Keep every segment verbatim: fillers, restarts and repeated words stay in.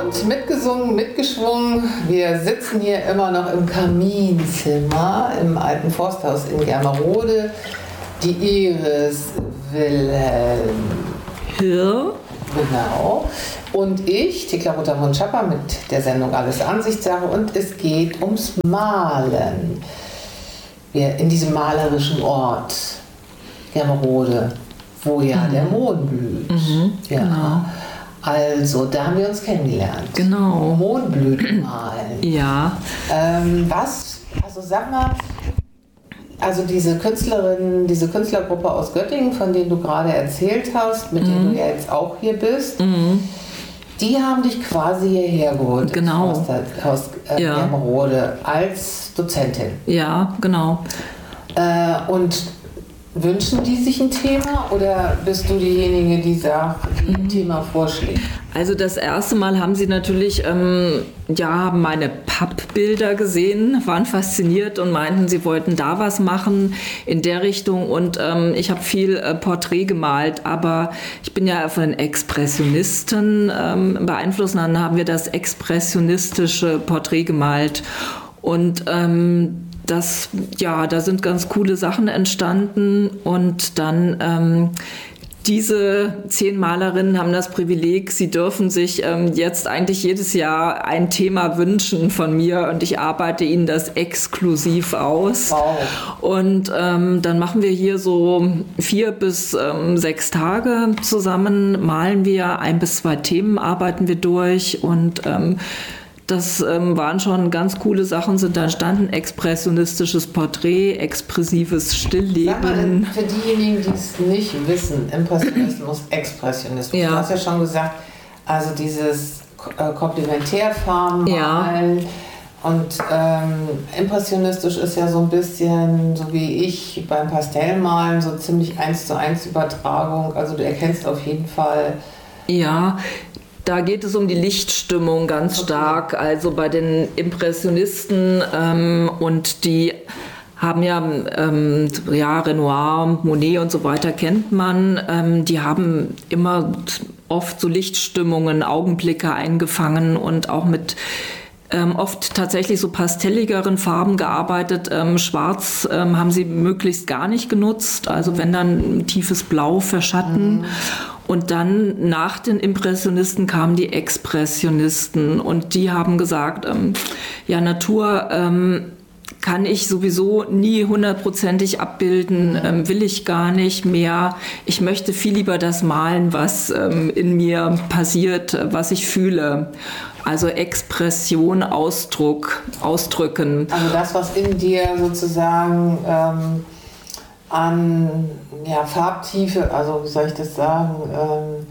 und mitgesungen, mitgeschwungen. Wir sitzen hier immer noch im Kaminzimmer im alten Forsthaus in Germerode. Die Iris Wilhelm Hirr. Genau. Und ich, Thekla Rothermund-Schapper, mit der Sendung Alles Ansichtssache. Und es geht ums Malen. Wir in diesem malerischen Ort Germerode, wo ja mhm. der Mohn blüht. Mhm, ja. Genau. Also, da haben wir uns kennengelernt. Genau. Mohnblüten malen. Ja. Ähm, was, also sag mal, also diese Künstlerin, diese Künstlergruppe aus Göttingen, von denen du gerade erzählt hast, mit mhm. denen du ja jetzt auch hier bist, mhm. die haben dich quasi hierher geholt. Genau. Aus, der, aus äh, ja. Germerode als Dozentin. Ja, genau. Äh, und wünschen die sich ein Thema oder bist du diejenige, die sagt, die ein Thema vorschlägt? Also das erste Mal haben sie natürlich ähm, ja, meine Pappbilder gesehen, waren fasziniert und meinten, sie wollten da was machen in der Richtung. Und ähm, ich habe viel äh, Porträt gemalt, aber ich bin ja von den Expressionisten ähm, beeinflusst. Dann haben wir das expressionistische Porträt gemalt. Und ähm, das, ja, da sind ganz coole Sachen entstanden und dann ähm, diese zehn Malerinnen haben das Privileg, sie dürfen sich ähm, jetzt eigentlich jedes Jahr ein Thema wünschen von mir und ich arbeite ihnen das exklusiv aus. Wow. Und ähm, dann machen wir hier so vier bis ähm, sechs Tage zusammen, malen wir, ein bis zwei Themen arbeiten wir durch und ähm, das ähm, waren schon ganz coole Sachen, sind da entstanden. Expressionistisches Porträt, expressives Stillleben. Sag mal, für diejenigen, die es nicht wissen, Impressionismus, Expressionismus. Ja. Du hast ja schon gesagt, also dieses äh, Komplementärfarben Ja. malen und ähm, impressionistisch ist ja so ein bisschen, so wie ich beim Pastellmalen, so ziemlich eins zu eins Übertragung. Also du erkennst auf jeden Fall. Ja, da geht es um die Lichtstimmung ganz stark. Also bei den Impressionisten ähm, und die haben ja, ähm, ja, Renoir, Monet und so weiter kennt man. Ähm, die haben immer oft so Lichtstimmungen, Augenblicke eingefangen und auch mit Ähm, oft tatsächlich so pastelligeren Farben gearbeitet. Ähm, Schwarz ähm, haben sie möglichst gar nicht genutzt, also wenn dann ein tiefes Blau verschatten. Mhm. Und dann nach den Impressionisten kamen die Expressionisten und die haben gesagt, ähm, ja, Natur ähm, kann ich sowieso nie hundertprozentig abbilden, ähm, will ich gar nicht mehr. Ich möchte viel lieber das malen, was ähm, in mir passiert, was ich fühle. Also Expression, Ausdruck, ausdrücken. Also das, was in dir sozusagen ähm, an ja, Farbtiefe, also wie soll ich das sagen, ähm,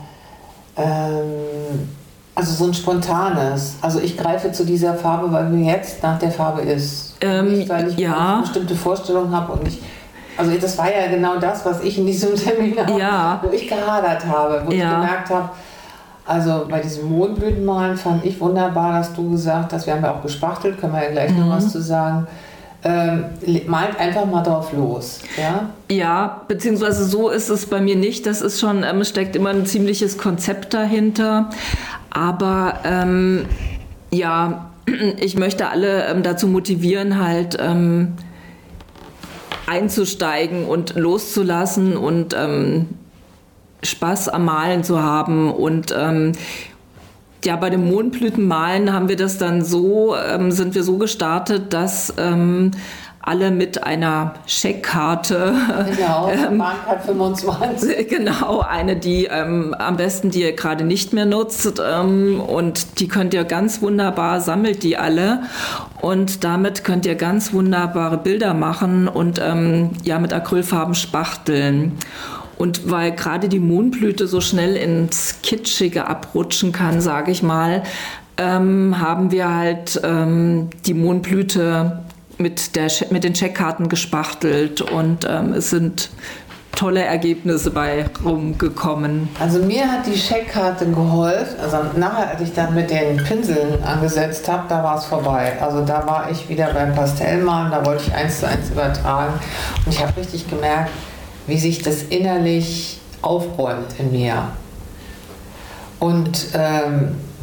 ähm, also so ein spontanes. Also ich greife zu dieser Farbe, weil mir jetzt nach der Farbe ist. Ähm, Nicht, weil ich ja. eine bestimmte Vorstellung habe und ich. Also das war ja genau das, was ich in diesem Seminar, ja. wo ich gehadert habe, wo ja. ich gemerkt habe, also bei diesem Mohnblütenmalen fand ich wunderbar, dass du gesagt hast, wir haben ja auch gespachtelt, können wir ja gleich mhm. noch was zu sagen, ähm, malt einfach mal drauf los. Ja? Ja, beziehungsweise so ist es bei mir nicht. Das ist schon, ähm, steckt immer ein ziemliches Konzept dahinter. Aber ähm, ja, ich möchte alle ähm, dazu motivieren, halt ähm, einzusteigen und loszulassen und ähm, Spaß am Malen zu haben. Und ähm, ja, bei dem Mohnblütenmalen haben wir das dann so, ähm, sind wir so gestartet, dass ähm, alle mit einer Scheckkarte. Genau, ähm, Bahncard fünfundzwanzig. Genau, eine, die ähm, am besten, die ihr gerade nicht mehr nutzt. Ähm, und die könnt ihr ganz wunderbar, sammelt die alle. Und damit könnt ihr ganz wunderbare Bilder machen und ähm, ja, mit Acrylfarben spachteln. Und weil gerade die Mohnblüte so schnell ins Kitschige abrutschen kann, sage ich mal, ähm, haben wir halt ähm, die Mohnblüte mit, der, mit den Checkkarten gespachtelt und ähm, es sind tolle Ergebnisse bei rumgekommen. Also mir hat die Scheckkarte geholfen, also nachher, als ich dann mit den Pinseln angesetzt habe, da war es vorbei. Also da war ich wieder beim Pastellmalen, da wollte ich eins zu eins übertragen und ich habe richtig gemerkt, wie sich das innerlich aufräumt in mir. Und ähm,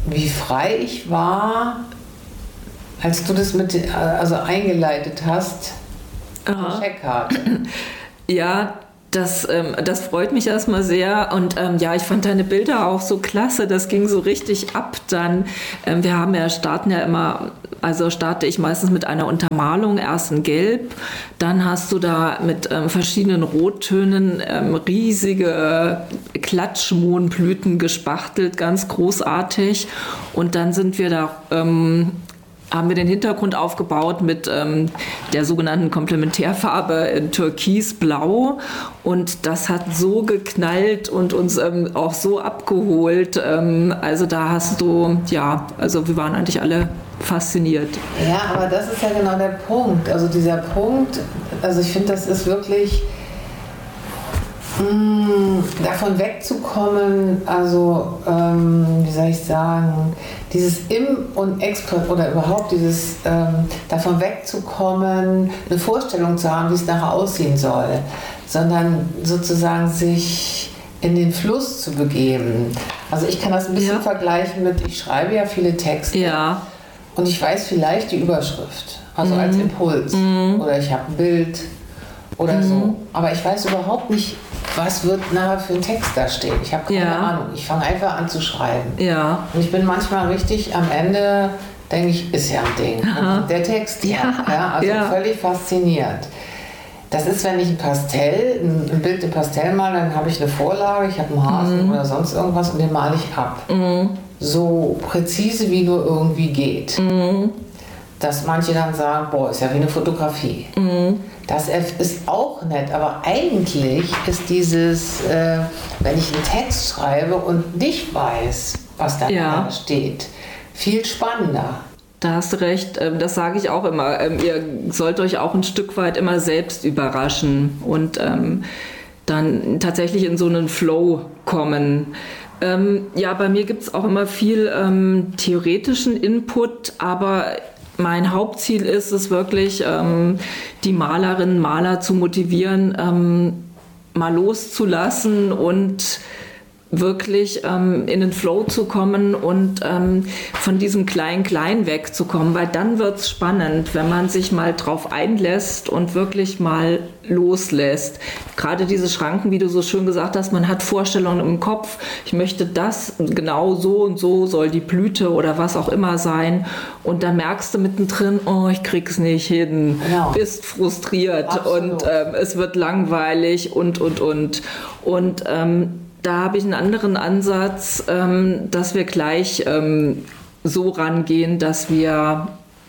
wie frei ich war, als du das mit, also eingeleitet hast, Aha. Checkkarte. Ja, das, ähm, das freut mich erstmal sehr und ähm, ja, ich fand deine Bilder auch so klasse, das ging so richtig ab dann. Ähm, wir haben ja, starten ja immer, also starte ich meistens mit einer Untermalung, erst in Gelb, dann hast du da mit ähm, verschiedenen Rottönen ähm, riesige Klatschmohnblüten gespachtelt, ganz großartig und dann sind wir da... Ähm, haben wir den Hintergrund aufgebaut mit ähm, der sogenannten Komplementärfarbe in Türkisblau und das hat so geknallt und uns ähm, auch so abgeholt. Ähm, also da hast du, ja, also wir waren eigentlich alle fasziniert. Ja, aber das ist ja genau der Punkt. Also dieser Punkt, also ich finde, das ist wirklich mh, davon wegzukommen, also ähm, wie soll ich sagen, dieses Im- und Export oder überhaupt dieses ähm, davon wegzukommen, eine Vorstellung zu haben, wie es nachher aussehen soll, sondern sozusagen sich in den Fluss zu begeben. Also ich kann das ein bisschen Ja. vergleichen mit, ich schreibe ja viele Texte Ja. und ich weiß vielleicht die Überschrift, also mhm. als Impuls mhm. oder ich habe ein Bild oder mhm. so, aber ich weiß überhaupt nicht, was wird nachher für ein Text da stehen. Ich habe keine Ja. Ahnung. Ich fange einfach an zu schreiben. Ja. Und ich bin manchmal richtig am Ende, denke ich, ist ja ein Ding. Aha. Der Text, Ja. ja, also Ja. völlig faszinierend. Das ist, wenn ich ein Pastell, ein Bild im Pastell male, dann habe ich eine Vorlage, ich habe einen Hasen mhm. oder sonst irgendwas und den male ich ab. Mhm. So präzise wie nur irgendwie geht. Mhm. Dass manche dann sagen, boah, ist ja wie eine Fotografie. Mhm. Das ist auch nett, aber eigentlich ist dieses, äh, wenn ich einen Text schreibe und nicht weiß, was da ja. steht, viel spannender. Da hast du recht, das sage ich auch immer. Ihr sollt euch auch ein Stück weit immer selbst überraschen und ähm, dann tatsächlich in so einen Flow kommen. Ähm, ja, bei mir gibt es auch immer viel ähm, theoretischen Input, aber mein Hauptziel ist es wirklich, ähm, die Malerinnen und Maler zu motivieren, ähm, mal loszulassen und wirklich ähm, in den Flow zu kommen und ähm, von diesem Klein-Klein wegzukommen, weil dann wird es spannend, wenn man sich mal drauf einlässt und wirklich mal loslässt. Gerade diese Schranken, wie du so schön gesagt hast, man hat Vorstellungen im Kopf, ich möchte das, genau so und so soll die Blüte oder was auch immer sein und dann merkst du mittendrin, oh, ich krieg's nicht hin, ja. bist frustriert. Absolut. Und ähm, es wird langweilig und, und, und. Und ähm, da habe ich einen anderen Ansatz, ähm, dass wir gleich ähm, so rangehen, dass wir,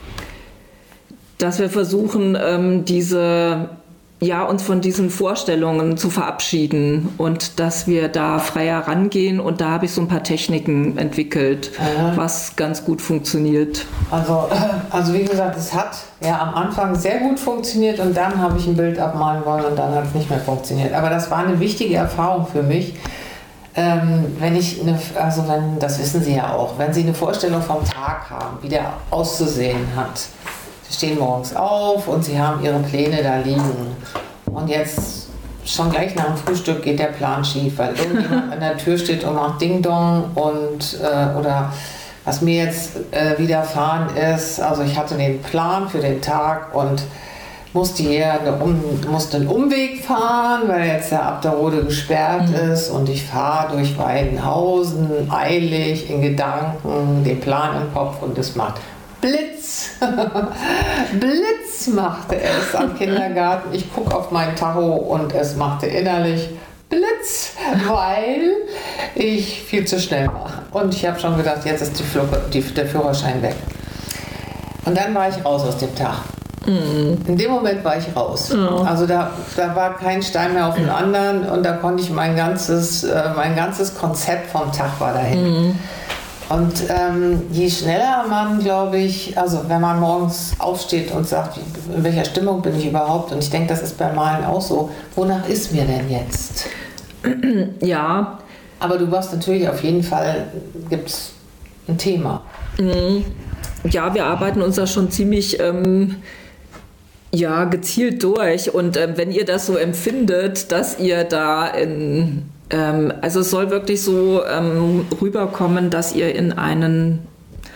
dass wir versuchen, ähm, diese, ja, uns von diesen Vorstellungen zu verabschieden und dass wir da freier rangehen. Und da habe ich so ein paar Techniken entwickelt, mhm. was ganz gut funktioniert. Also, also wie gesagt, es hat ja am Anfang sehr gut funktioniert und dann habe ich ein Bild abmalen wollen und dann hat es nicht mehr funktioniert. Aber das war eine wichtige Erfahrung für mich. Ähm, wenn ich eine, also wenn, das wissen Sie ja auch, wenn Sie eine Vorstellung vom Tag haben, wie der auszusehen hat. Sie stehen morgens auf und Sie haben Ihre Pläne da liegen. Und jetzt schon gleich nach dem Frühstück geht der Plan schief, weil irgendjemand an der Tür steht und macht Ding Dong und äh, oder was mir jetzt äh, widerfahren ist, also ich hatte den Plan für den Tag und musste hier eine um, musste einen Umweg fahren, weil jetzt der Abderrode gesperrt mhm. ist und ich fahre durch Weidenhausen eilig in Gedanken, den Plan im Kopf und es macht Blitz. Blitz machte es am Kindergarten. Ich gucke auf mein Tacho und es machte innerlich Blitz, weil ich viel zu schnell war. Und ich habe schon gedacht, jetzt ist die Flur, die, der Führerschein weg. Und dann war ich raus aus dem Tag. In dem Moment war ich raus. Oh. Also da, da war kein Stein mehr auf den anderen und da konnte ich mein ganzes, äh, mein ganzes Konzept vom Tag war dahin. Mm. Und ähm, je schneller man, glaube ich, also wenn man morgens aufsteht und sagt, in welcher Stimmung bin ich überhaupt, und ich denke, das ist beim Malen auch so, wonach ist mir denn jetzt? Ja. Aber du warst natürlich auf jeden Fall, gibt es ein Thema. Mm. Ja, wir arbeiten uns da schon ziemlich ähm, ja, gezielt durch und ähm, wenn ihr das so empfindet, dass ihr da in ähm, also es soll wirklich so ähm, rüberkommen, dass ihr in einen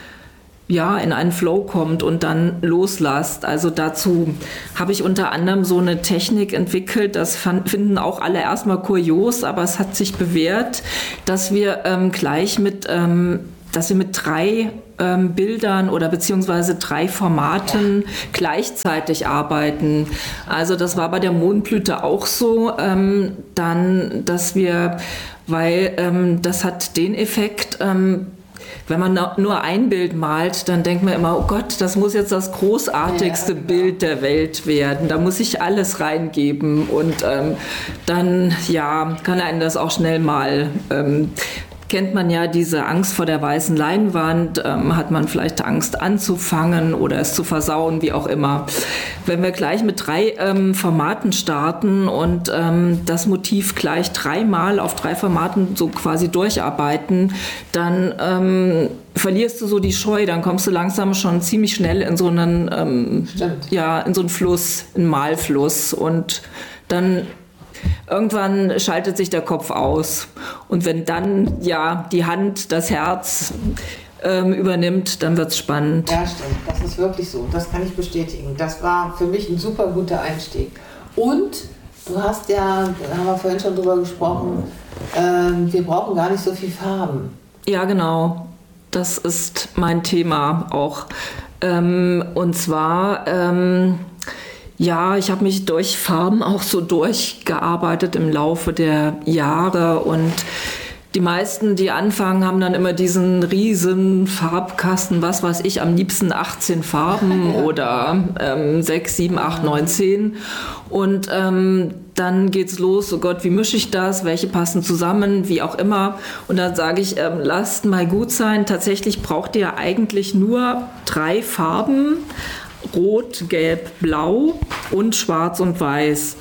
ja, in einen Flow kommt und dann loslasst. Also dazu habe ich unter anderem so eine Technik entwickelt, das finden auch alle erstmal kurios, aber es hat sich bewährt, dass wir ähm, gleich mit, ähm, dass wir mit drei ähm, Bildern oder beziehungsweise drei Formaten gleichzeitig arbeiten. Also das war bei der Mondblüte auch so, ähm, dann, dass wir, weil ähm, das hat den Effekt, ähm, wenn man nur ein Bild malt, dann denkt man immer, oh Gott, das muss jetzt das großartigste ja, genau. Bild der Welt werden. Da muss ich alles reingeben und ähm, dann ja, kann einen das auch schnell mal ähm, kennt man ja diese Angst vor der weißen Leinwand, ähm, hat man vielleicht Angst anzufangen oder es zu versauen, wie auch immer. Wenn wir gleich mit drei ähm, Formaten starten und ähm, das Motiv gleich dreimal auf drei Formaten so quasi durcharbeiten, dann ähm, verlierst du so die Scheu, dann kommst du langsam schon ziemlich schnell in so einen, ähm, ja, in so einen Fluss, einen Malfluss und dann irgendwann schaltet sich der Kopf aus. Und wenn dann ja die Hand das Herz ähm, übernimmt, dann wird es spannend. Ja, stimmt. Das ist wirklich so. Das kann ich bestätigen. Das war für mich ein super guter Einstieg. Und du hast ja, da haben wir vorhin schon drüber gesprochen, ähm, wir brauchen gar nicht so viel Farben. Ja, genau. Das ist mein Thema auch. Ähm, und zwar... Ähm, Ja, ich habe mich durch Farben auch so durchgearbeitet im Laufe der Jahre und die meisten, die anfangen, haben dann immer diesen riesen Farbkasten, was weiß ich, am liebsten achtzehn Farben ja. oder ähm, sechs, sieben, acht, neun, zehn und ähm, dann geht's los, oh Gott, wie mische ich das, welche passen zusammen, wie auch immer und dann sage ich, ähm, lasst mal gut sein, tatsächlich braucht ihr eigentlich nur drei Farben, Rot, Gelb, Blau und Schwarz und Weiß.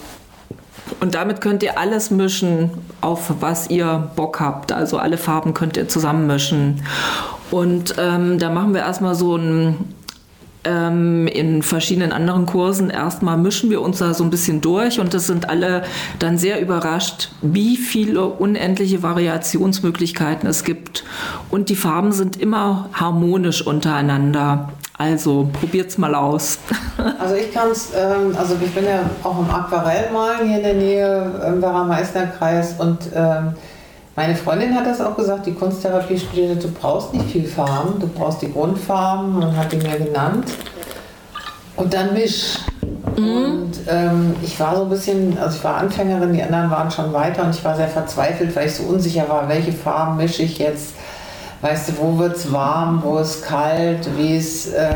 Und damit könnt ihr alles mischen, auf was ihr Bock habt. Also alle Farben könnt ihr zusammenmischen. Und ähm, da machen wir erstmal so ein, ähm, in verschiedenen anderen Kursen, erstmal mischen wir uns da so ein bisschen durch und das sind alle dann sehr überrascht, wie viele unendliche Variationsmöglichkeiten es gibt. Und die Farben sind immer harmonisch untereinander. Also, probiert's mal aus. Also ich kann's, ähm, also ich bin ja auch im Aquarellmalen hier in der Nähe im Werra-Meißner-Kreis und ähm, meine Freundin hat das auch gesagt, die Kunsttherapie studiert, du brauchst nicht viel Farben, du brauchst die Grundfarben, man hat die mir genannt und dann misch. Mhm. Und ähm, ich war so ein bisschen, also ich war Anfängerin, die anderen waren schon weiter und ich war sehr verzweifelt, weil ich so unsicher war, welche Farben mische ich jetzt. Weißt du, wo wird es warm, wo ist kalt, wie ist... Äh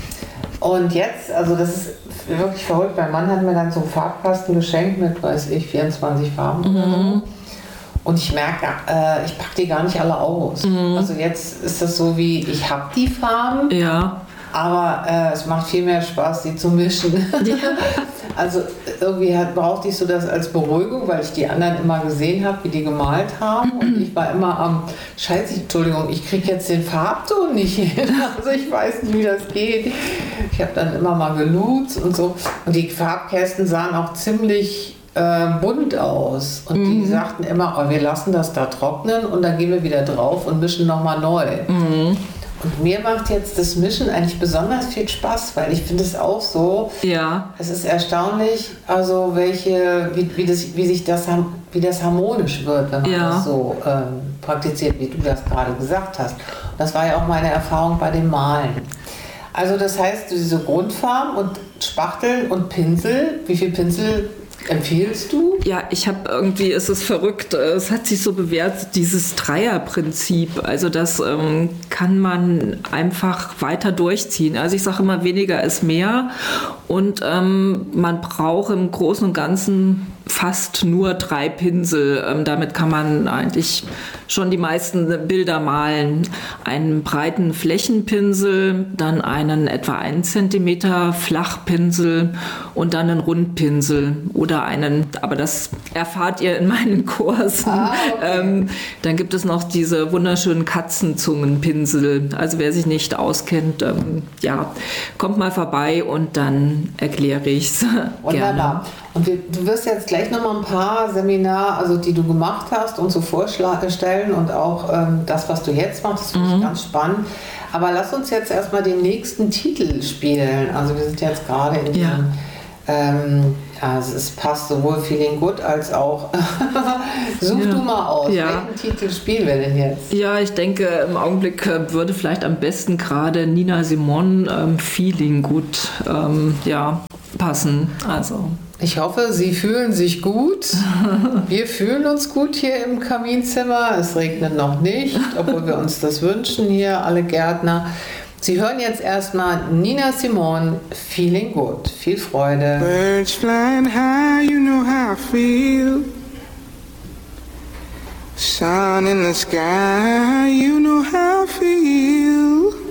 und jetzt, also das ist wirklich verrückt, mein Mann hat mir dann so einen Farbkasten geschenkt mit, weiß ich, vierundzwanzig Farben oder so. Mhm. Und ich merke, äh, ich packe die gar nicht alle aus. Mhm. Also jetzt ist das so wie, ich habe die Farben, ja. aber äh, es macht viel mehr Spaß, die zu mischen. Ja. Also irgendwie hat, brauchte ich so das als Beruhigung, weil ich die anderen immer gesehen habe, wie die gemalt haben. Und ich war immer am, scheiße, Entschuldigung, ich kriege jetzt den Farbton nicht hin. Also ich weiß nicht, wie das geht. Ich habe dann immer mal gelutzt und so. Und die Farbkästen sahen auch ziemlich äh, bunt aus. Und mhm. die sagten immer, oh, wir lassen das da trocknen und dann gehen wir wieder drauf und mischen nochmal neu. Mhm. Und mir macht jetzt das Mischen eigentlich besonders viel Spaß, weil ich finde es auch so, ja. es ist erstaunlich, also welche, wie, wie, das, wie sich das, wie das harmonisch wird, wenn man ja. das so ähm, praktiziert, wie du das gerade gesagt hast. Und das war ja auch meine Erfahrung bei dem Malen. Also das heißt, diese Grundfarben und Spachteln und Pinsel, wie viel Pinsel empfiehlst du? Ja, ich habe irgendwie, es ist verrückt, es hat sich so bewährt, dieses Dreierprinzip, also das ähm, kann man einfach weiter durchziehen. Also ich sage immer, weniger ist mehr und ähm, man braucht im Großen und Ganzen fast nur drei Pinsel. Ähm, damit kann man eigentlich schon die meisten Bilder malen. Einen breiten Flächenpinsel, dann einen etwa einen Zentimeter Flachpinsel und dann einen Rundpinsel oder einen, aber das erfahrt ihr in meinen Kursen. Ah, okay. ähm, dann gibt es noch diese wunderschönen Katzenzungenpinsel. Also wer sich nicht auskennt, ähm, ja, kommt mal vorbei und dann erkläre ich es gerne. Und wir, du wirst jetzt gleich nochmal ein paar Seminare, also die du gemacht hast, uns so vorstellen und auch ähm, das, was du jetzt machst, das finde ich mhm. ganz spannend. Aber lass uns jetzt erstmal den nächsten Titel spielen. Also wir sind jetzt gerade in ja. diesem, ähm, ja, es passt sowohl Feeling Good als auch, such ja. du mal aus, ja. welchen Titel spielen wir denn jetzt? Ja, ich denke, im Augenblick würde vielleicht am besten gerade Nina Simone ähm, Feeling Good ähm, ja, passen. Also... Ich hoffe, Sie fühlen sich gut. Wir fühlen uns gut hier im Kaminzimmer. Es regnet noch nicht, obwohl wir uns das wünschen hier, alle Gärtner. Sie hören jetzt erstmal Nina Simone, Feeling Good. Viel Freude. Birds flying high, you know how I feel. Sun in the sky, you know how I feel.